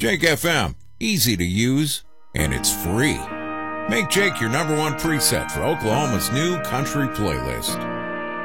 Jake FM, easy to use, and it's free. Make Jake your number one preset for Oklahoma's new country playlist.